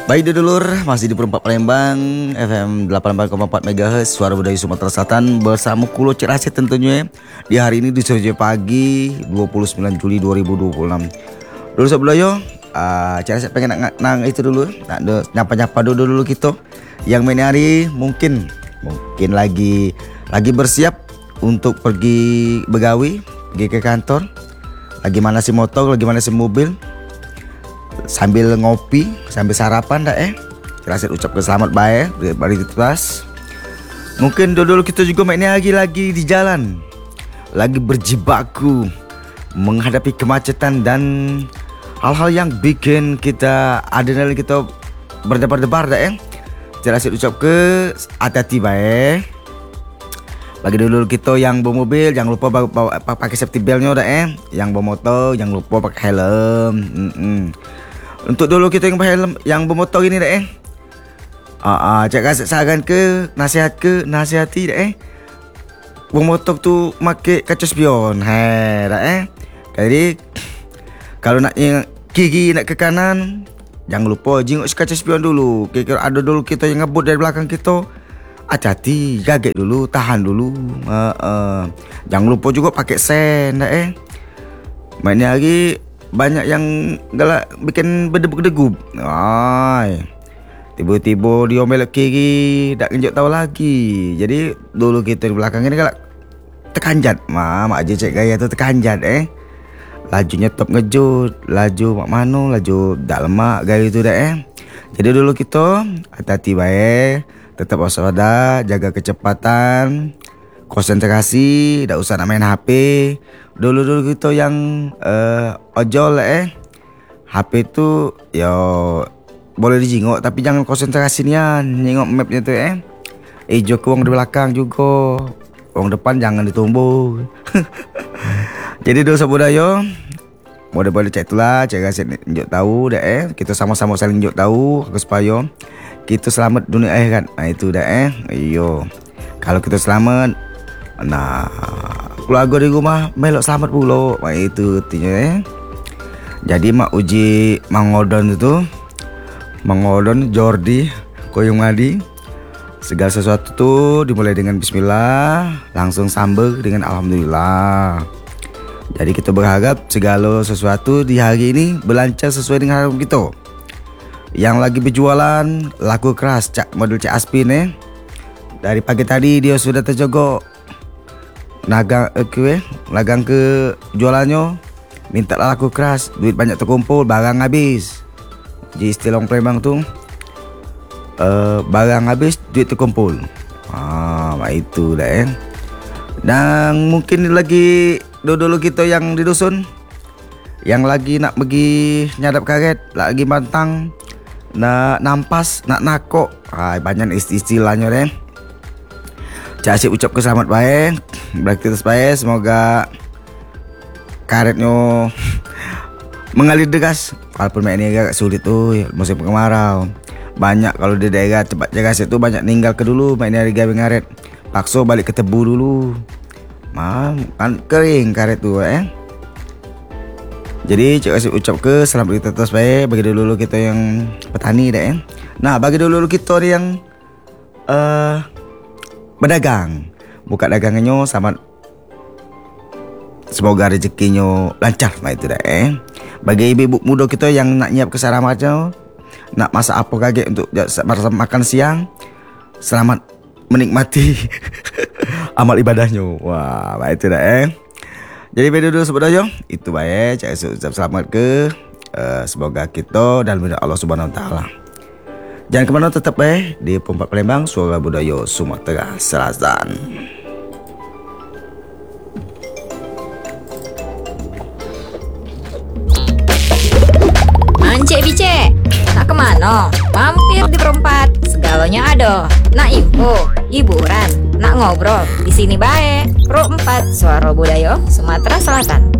Baik dulur, masih di Perempat Palembang FM 88,4 MHz Suara Budaya Sumatera Selatan bersama Kulo Cik Rasid tentunya di hari ini di sore pagi 29 Juli 2026. Dulu Sobat Budaya, Cik Rasid pengen nak itu dulu, nak nyapa-nyapa dulu kita yang main hari mungkin lagi bersiap untuk pergi begawi, pergi ke kantor, lagi manasi motor, lagi manasi mobil, sambil ngopi, sambil sarapan dah Rasid ucapkan selamat baik dari tugas. Mungkin dulu kita juga mainnya lagi di jalan, lagi berjibaku menghadapi kemacetan dan hal-hal yang bikin kita adrenalin kita berdebar-debar dah Rasid ucap ke hati-hati baik. Bagi dulu kita yang bermobil jangan lupa bawa pakai safety beltnya dah Yang bermotor jangan lupa pakai helm. Untuk dulu kita yang berhelm, yang bermotor ini dah Cik Rasid saran ke nasihati dah bermotor tu pakai kaca spion. Dah Jadi kalau nak kiri nak ke kanan jangan lupa jenguk kaca spion dulu. Kira ada dulu kita yang ngebut dari belakang kita, hati-hati, gaget dulu, tahan dulu. Jangan lupa juga pakai sen dah Mainnya lagi banyak yang galak bikin berdegup-degup. Tiba-tiba dia belok kiri, tak kenjut tahu lagi. Jadi dulu kita di belakang ini galak terkanjat. Mak je cek gaya tu terkanjat lajunya top ngejut, laju mak mano, laju dak lemak gaya tu dah Jadi dulu kita hati-hati baik, tetap waspada, jaga kecepatan, konsentrasi, tak usah nak main HP. Dulu kita yang ojol HP tu ya boleh dijenguk tapi jangan konsentrasi nian, jengok mapnya tu joko orang di belakang juga, orang depan jangan ditumbuk. Jadi dosa budaya boleh cek itulah, cek Rasid tunjuk tahu dah kita sama-sama saling tunjuk tahu supaya kita selamat dunia akhirat. Itu dah iyo. Kalau kita selamat, nah keluarga di rumah melok selamat pula. Itu artinya Jadi mak uji mangodon itu, mangodon Jordi Koyung Adi, segala sesuatu tu dimulai dengan bismillah, langsung sambung dengan alhamdulillah. Jadi kita berharap segala sesuatu di hari ini berlancar sesuai dengan harapan kita. Yang lagi berjualan laku keras model Cik Aspin dari pagi tadi dia sudah terjogok lagang ke jualannya, minta laku keras, duit banyak terkumpul, barang habis. Jadi istilah orang Palembang tu barang habis duit terkumpul. Itu dah Dan mungkin lagi dulu kita yang di dusun yang lagi nak pergi nyadap karet, lagi bantang, nak nampas, nak nakok, banyak istilahnya Cik Rasid ucap ke selamat baik, beraktivitas baik, semoga karetnya mengalir deras. Walaupun main ini agak sulit musim kemarau. Banyak kalau di daerah tempat Cik Rasid tu banyak ninggal ke dulu main hari gawe ngaret, paksa balik ke tebu dulu. Kan kering karet tu Jadi Cik Rasid ucap ke selamat beraktivitas baik bagi dulu kita yang petani dah Nah bagi dulu kita yang berdagang, buka dagangannya selamat, semoga rezekinya lancar. Itu dah Bagi ibu-ibu muda kita yang nak nyiap kesaramannya, nak masak apa kaget untuk makan siang, selamat menikmati amal ibadahnya. Wah, itu dah Jadi video dulu sebetulnya itu baik. Cik Rasid ucap selamat ke semoga kita dalam bidang Allah Subhanahu Wa Taala. Jangan ke mana, tetap di Perempat Palembang Suara Budaya Sumatera Selatan. Cik Bicek, nak kemana? Mampir di Perempat, segalanya ada. Nak info, hiburan, nak ngobrol, di sini baik. Perempat Suara Budaya Sumatera Selatan.